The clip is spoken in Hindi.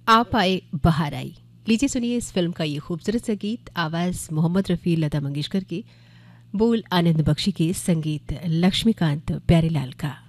आप आए बहार आई। लीजिए सुनिए इस फिल्म का ये खूबसूरत सा गीत। आवाज़ मोहम्मद रफ़ी, लता मंगेशकर की, बोल आनंद बख्शी के, संगीत लक्ष्मीकांत प्यारेलाल का।